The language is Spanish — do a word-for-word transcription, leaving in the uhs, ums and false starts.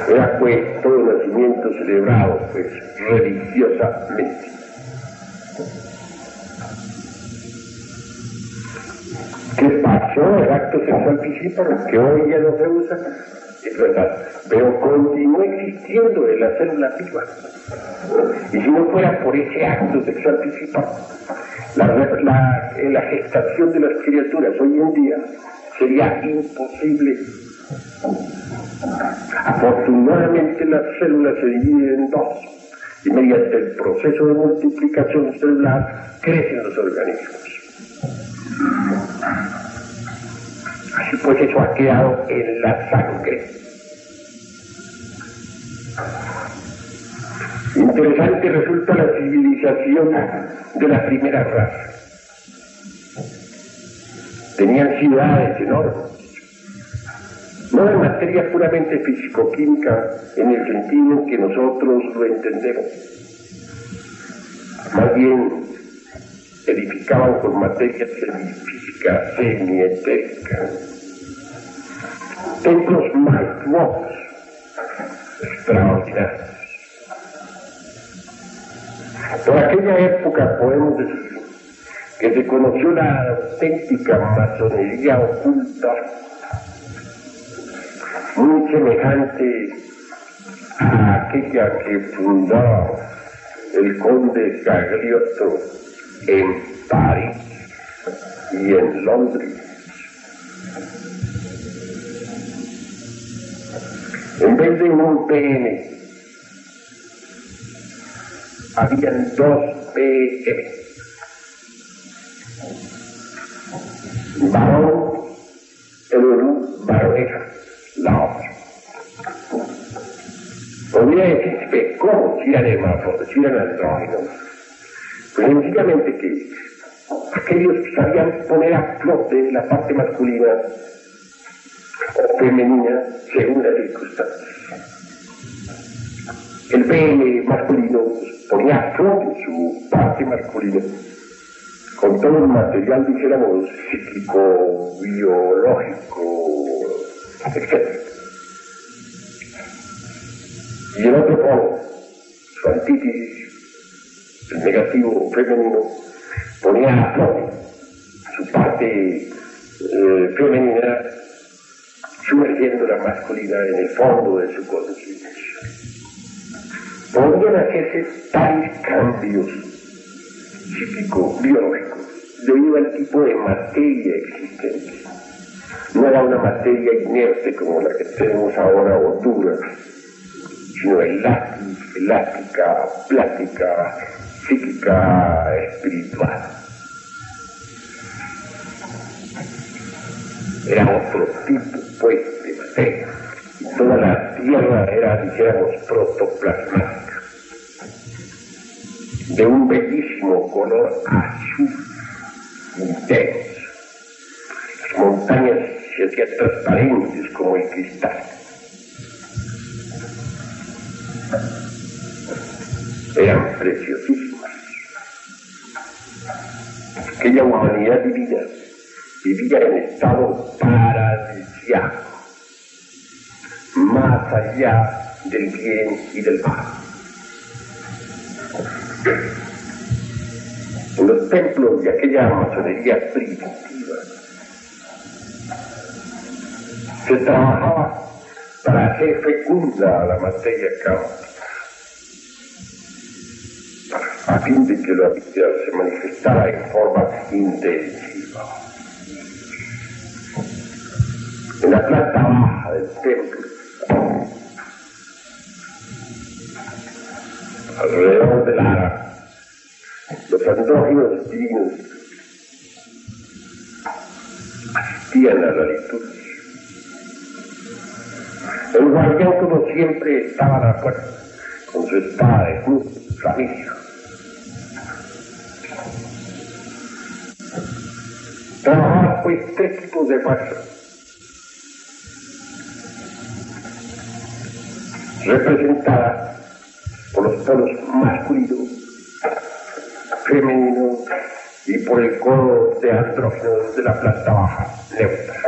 Era pues todo nacimiento celebrado pues religiosamente. ¿Qué pasó? El acto sexual piscíparo, que hoy ya no se usa, es verdad, pero continúa existiendo en la célula viva. Y si no fuera por ese acto sexual piscíparo, la, la, la gestación de las criaturas hoy en día sería imposible. Afortunadamente las células se dividen en dos y mediante el proceso de multiplicación celular crecen los organismos. Así pues, eso ha quedado en la sangre. Interesante resulta la civilización de la primera raza. Tenían ciudades enormes, no de materia puramente físico-química en el sentido en que nosotros lo entendemos. Más bien edificaban con materia física semietérica. Templos majestuosos, extraordinarios. Por aquella época podemos decir que se conoció la auténtica masonería oculta, muy semejante a aquella que fundó el conde Gagliotto en París y en Londres. En vez de un P M, habían dos P M. Varón, el uno, varonesa, la otra. Podría decirse cómo si eran hermafroditas, si eran andróginos. Pues sencillamente que aquellos que sabían poner a flote la parte masculina o femenina según las circunstancias. El P M masculino ponía a flote su parte masculina con todo el material, dijéramos, psíquico, biológico, etcétera. Y el otro polo, su antítesis, el negativo femenino, ponía a flote su parte eh, femenina, sumergiendo la masculina en el fondo de su conciencia. Podrían hacerse tales cambios psíquico-biológicos debido al tipo de materia existente. No era una materia inerte como la que tenemos ahora o dura, sino elástica, elástica, plástica, psíquica, espiritual. Era otro tipo, pues, de materia. Y toda la tierra era, dijéramos, protoplasmática, de un bellísimo color azul intenso. Las montañas se hacían transparentes como el cristal. Eran preciosísimas. Aquella humanidad divina vivía en estado paradisíaco, más allá del bien y del mal. En los templos de aquella masonería primitiva se trabajaba para hacer fecunda la materia caótica, a fin de que la vida se manifestara en forma intensiva. En la planta baja del templo, alrededor del ara, los andróginos divinos asistían a la liturgia. El guardián, como siempre, estaba a la puerta con su espada de cruz, flamígera. Trabajaban pues tres tipos de fuerza, representada por los polos masculino, femenino y por el codo de andrógenos de la planta baja, neutra.